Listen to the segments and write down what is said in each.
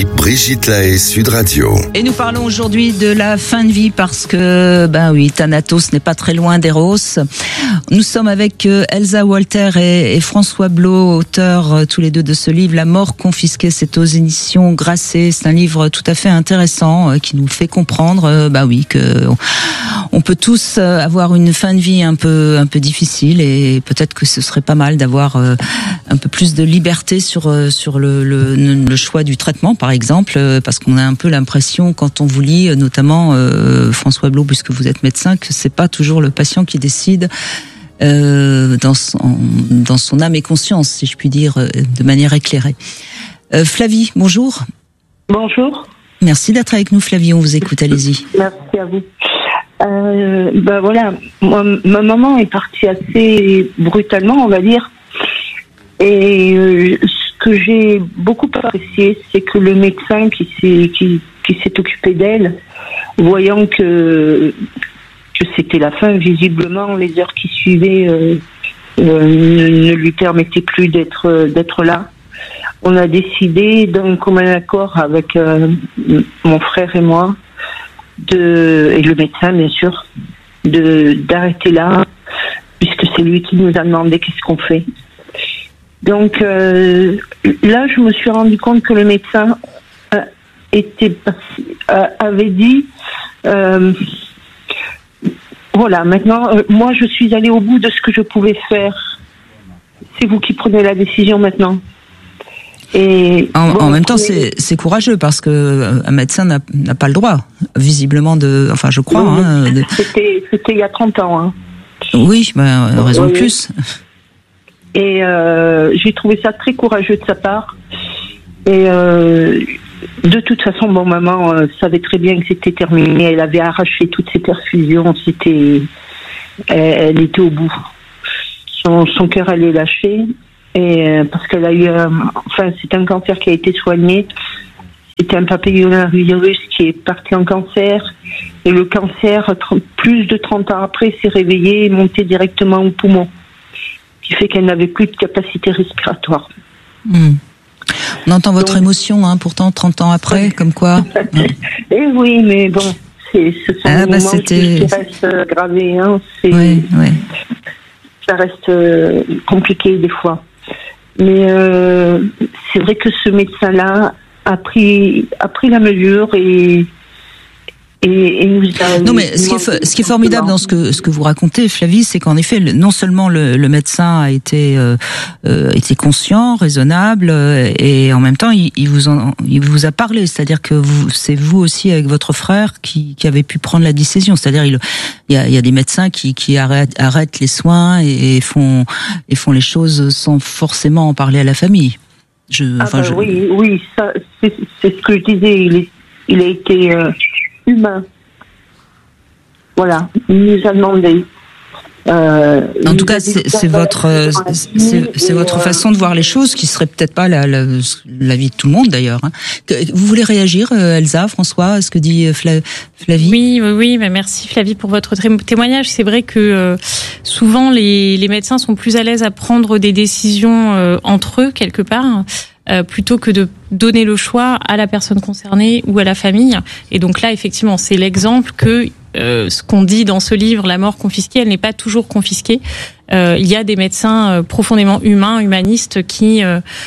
Brigitte Lahaie, Sud Radio. Et nous parlons aujourd'hui de la fin de vie parce que, Thanatos n'est pas très loin d'Eros. Nous sommes avec Elsa Walter et François Blot, auteurs tous les deux de ce livre, La mort confisquée. C'est aux éditions Grasset. C'est un livre tout à fait intéressant qui nous fait comprendre, que on peut tous avoir une fin de vie un peu difficile et peut-être que ce serait pas mal d'avoir un peu plus de liberté sur le choix du traitement, par exemple, parce qu'on a un peu l'impression quand on vous lit, notamment François Blot, puisque vous êtes médecin, que c'est pas toujours le patient qui décide dans son âme et conscience, si je puis dire, de manière éclairée. Flavie, bonjour. Bonjour. Merci d'être avec nous, Flavie, on vous écoute, allez-y. Merci à vous. Ma maman est partie assez brutalement, on va dire. Et ce que j'ai beaucoup apprécié, c'est que le médecin qui s'est occupé d'elle, voyant que c'était la fin, visiblement, les heures qui suivaient ne lui permettaient plus d'être là. On a décidé, d'un commun accord avec mon frère et moi, et le médecin, bien sûr, d'arrêter là, puisque c'est lui qui nous a demandé qu'est-ce qu'on fait. Donc là, je me suis rendu compte que le médecin avait dit voilà, maintenant, moi, je suis allée au bout de ce que je pouvais faire. C'est vous qui prenez la décision maintenant. Et en même temps, c'est courageux parce que un médecin n'a pas le droit, visiblement, je crois. C'était il y a 30 ans. Hein. Oui, raison de plus. Et j'ai trouvé ça très courageux de sa part. Et de toute façon, maman savait très bien que c'était terminé. Elle avait arraché toutes ses perfusions. Elle était au bout. Son cœur allait lâcher. Et parce qu'elle a eu c'est un cancer qui a été soigné. C'était un papillomavirus qui est parti en cancer. Et le cancer, plus de 30 ans après, s'est réveillé et monté directement au poumon. Ce qui fait qu'elle n'avait plus de capacité respiratoire. On entend votre émotion, pourtant 30 ans après, comme quoi. Eh oui, mais bon, ce sont des moments qui restent gravés. Oui. Ça reste compliqué des fois. Mais c'est vrai que ce médecin-là a pris la mesure et nous a... Non, mais ce qui est formidable dans ce que vous racontez, Flavie, c'est qu'en effet, non seulement le médecin a été conscient, raisonnable, et en même temps, il vous a parlé. C'est-à-dire que c'est vous aussi avec votre frère qui avez pu prendre la décision. C'est-à-dire, il y a des médecins qui arrêtent les soins et font les choses sans forcément en parler à la famille. Oui, ça, c'est ce que je disais. Il a été humain. Voilà, il nous a demandé. En tout cas, c'est votre façon de voir les choses qui serait peut-être pas la vie de tout le monde d'ailleurs. Vous voulez réagir, Elsa, François, à ce que dit Flavie ? Oui, merci Flavie pour votre témoignage. C'est vrai que souvent les médecins sont plus à l'aise à prendre des décisions entre eux quelque part. Plutôt que de donner le choix à la personne concernée ou à la famille. Et donc là, effectivement, c'est l'exemple que ce qu'on dit dans ce livre, La mort confisquée, elle n'est pas toujours confisquée. Il y a des médecins profondément humanistes qui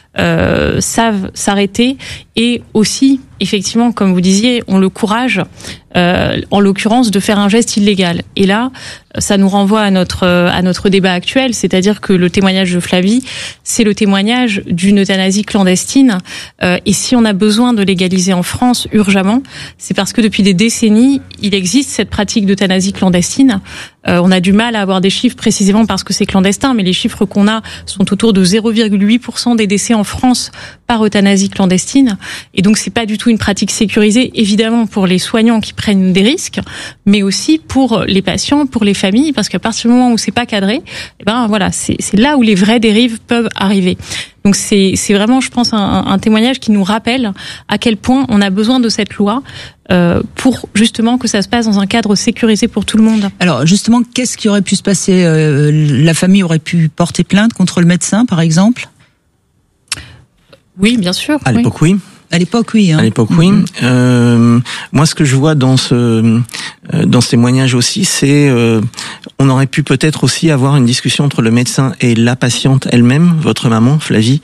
savent s'arrêter et aussi, effectivement, comme vous disiez, ont le courage, en l'occurrence, de faire un geste illégal. Et là, ça nous renvoie à notre débat actuel, c'est-à-dire que le témoignage de Flavie, c'est le témoignage d'une euthanasie clandestine. Et si on a besoin de légaliser en France urgemment, c'est parce que depuis des décennies, il existe cette pratique d'euthanasie clandestine. On a du mal à avoir des chiffres précisément parce que c'est clandestin, mais les chiffres qu'on a sont autour de 0,8% des décès en France par euthanasie clandestine. Et donc, c'est pas du tout une pratique sécurisée, évidemment, pour les soignants qui prennent des risques, mais aussi pour les patients, pour les familles, parce qu'à partir du moment où c'est pas cadré, c'est là où les vraies dérives peuvent arriver. Donc c'est vraiment, je pense, un témoignage qui nous rappelle à quel point on a besoin de cette loi pour justement que ça se passe dans un cadre sécurisé pour tout le monde. Alors justement, qu'est-ce qui aurait pu se passer ? La famille aurait pu porter plainte contre le médecin, par exemple ? Oui, bien sûr. À l'époque, oui. À l'époque, oui. À l'époque, oui. Moi, ce que je vois dans ce témoignage aussi, c'est on aurait pu peut-être aussi avoir une discussion entre le médecin et la patiente elle-même, votre maman, Flavie,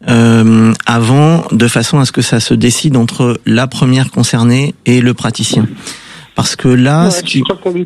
avant, de façon à ce que ça se décide entre la première concernée et le praticien. Parce que là, Pardon ?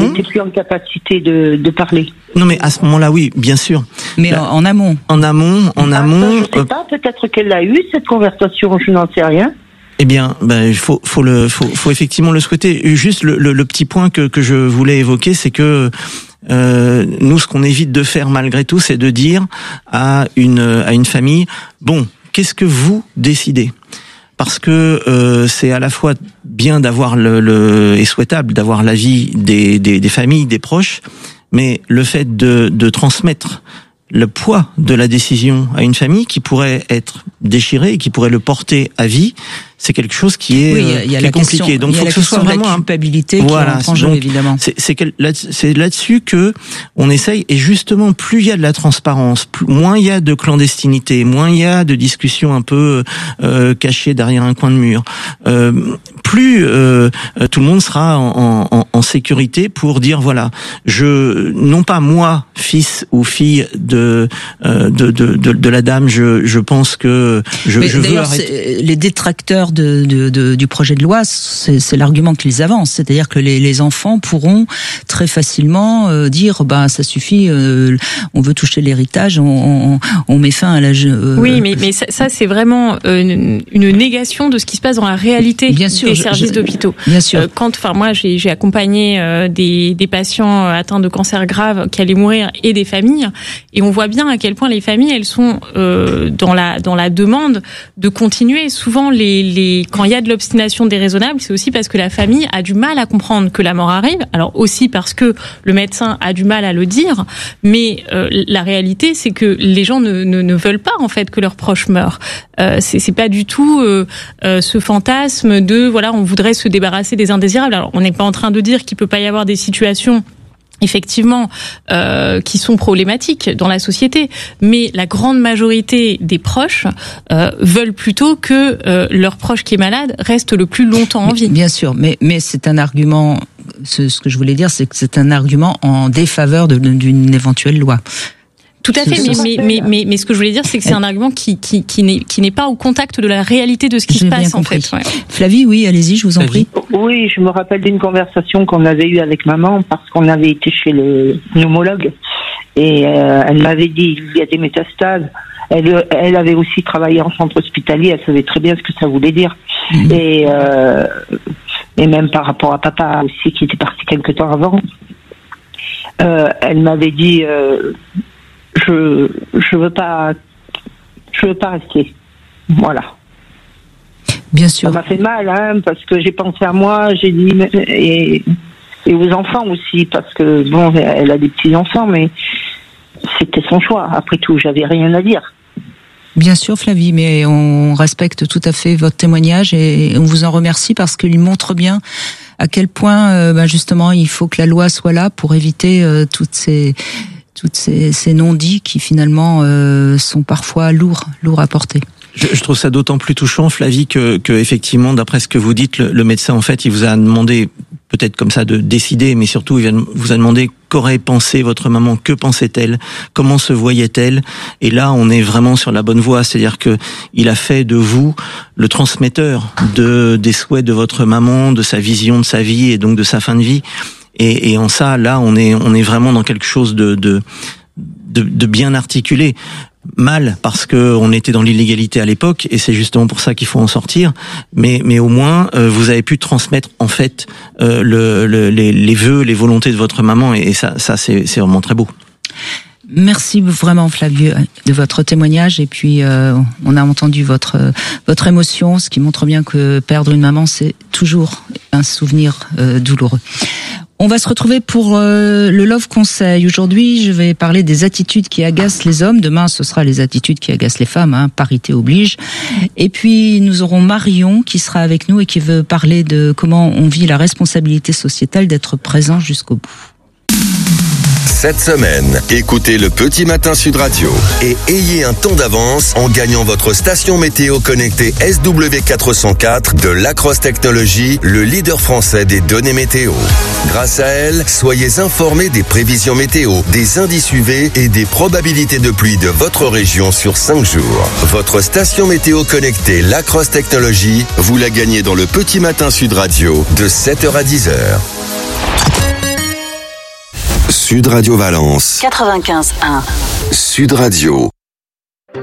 Elle n'était plus en capacité de parler. Non, mais à ce moment-là, oui, bien sûr. Mais là, en amont. En amont. Je sais pas, peut-être qu'elle a eu cette conversation, je n'en sais rien. Eh bien, il faut effectivement le souhaiter. Juste le petit point que je voulais évoquer, c'est que nous, ce qu'on évite de faire malgré tout, c'est de dire à une famille, bon, qu'est-ce que vous décidez ? Parce que c'est à la fois bien d'avoir et souhaitable d'avoir l'avis des familles, des proches, mais le fait de transmettre le poids de la décision à une famille qui pourrait être déchirée et qui pourrait le porter à vie, c'est quelque chose qui est, y a qui est compliqué. Donc, il faut que ce soit vraiment la culpabilité qui entre en jeu, évidemment. C'est là-dessus que on essaye. Et justement, plus il y a de la transparence, moins il y a de clandestinité, moins il y a de discussions un peu cachées derrière un coin de mur, plus tout le monde sera en sécurité pour dire voilà, non pas moi, fils ou fille de la dame, je pense que je veux arrêter. Les détracteurs du projet de loi, c'est l'argument qu'ils avancent, c'est-à-dire que les enfants pourront très facilement dire ça suffit, on veut toucher l'héritage, on met fin à l'âge. Oui, mais ça c'est vraiment une négation de ce qui se passe dans la réalité des services d'hôpitaux. Bien sûr. Moi j'ai accompagné des patients atteints de cancer grave qui allaient mourir et des familles, et on voit bien à quel point les familles elles sont dans la demande de continuer. Souvent quand il y a de l'obstination déraisonnable, c'est aussi parce que la famille a du mal à comprendre que la mort arrive. Alors aussi parce que le médecin a du mal à le dire, mais la réalité, c'est que les gens ne veulent pas en fait que leurs proches meurent. C'est pas du tout ce fantasme de on voudrait se débarrasser des indésirables. Alors on n'est pas en train de dire qu'il peut pas y avoir des situations effectivement qui sont problématiques dans la société, mais la grande majorité des proches veulent plutôt que leur proche qui est malade reste le plus longtemps en vie. Bien sûr, mais c'est un argument, ce que je voulais dire, c'est que c'est un argument en défaveur d'une éventuelle loi. Tout à fait, mais ce que je voulais dire, c'est que c'est un argument qui n'est pas au contact de la réalité de ce qui se passe en fait. Ouais. Flavie, oui, allez-y, je vous en prie. Oui, je me rappelle d'une conversation qu'on avait eue avec maman parce qu'on avait été chez le pneumologue et elle m'avait dit il y a des métastases. Elle avait aussi travaillé en centre hospitalier, elle savait très bien ce que ça voulait dire. Et même par rapport à papa aussi qui était parti quelque temps avant, elle m'avait dit je veux pas rester. Voilà. Bien sûr. Ça m'a fait mal, parce que j'ai pensé à moi, j'ai dit et aux enfants aussi, parce que elle a des petits enfants, mais c'était son choix. Après tout, j'avais rien à dire. Bien sûr, Flavie, mais on respecte tout à fait votre témoignage et on vous en remercie parce qu'il montre bien à quel point, justement, il faut que la loi soit là pour éviter toutes ces non-dits qui finalement sont parfois lourds à porter. Je trouve ça d'autant plus touchant, Flavie, que effectivement, d'après ce que vous dites, le médecin, en fait, il vous a demandé, peut-être comme ça, de décider, mais surtout, il vous a demandé qu'aurait pensé votre maman, que pensait-elle, comment se voyait-elle, et là, on est vraiment sur la bonne voie, c'est-à-dire que il a fait de vous le transmetteur des souhaits de votre maman, de sa vision de sa vie et donc de sa fin de vie. Et en ça, là, on est vraiment dans quelque chose de bien articulé. Mal parce que on était dans l'illégalité à l'époque et c'est justement pour ça qu'il faut en sortir. Mais au moins, vous avez pu transmettre en fait les vœux, les volontés de votre maman et ça c'est vraiment très beau. Merci vraiment Flavie de votre témoignage et puis on a entendu votre émotion, ce qui montre bien que perdre une maman c'est toujours un souvenir douloureux. On va se retrouver pour le Love Conseil. Aujourd'hui, je vais parler des attitudes qui agacent les hommes. Demain, ce sera les attitudes qui agacent les femmes. Parité oblige. Et puis, nous aurons Marion qui sera avec nous et qui veut parler de comment on vit la responsabilité sociétale d'être présent jusqu'au bout. Cette semaine, écoutez le Petit Matin Sud Radio et ayez un temps d'avance en gagnant votre station météo connectée SW404 de Lacrosse Technologies, le leader français des données météo. Grâce à elle, soyez informés des prévisions météo, des indices UV et des probabilités de pluie de votre région sur 5 jours. Votre station météo connectée Lacrosse Technologies, vous la gagnez dans le Petit Matin Sud Radio de 7h à 10h. Sud Radio Valence 95.1 Sud Radio.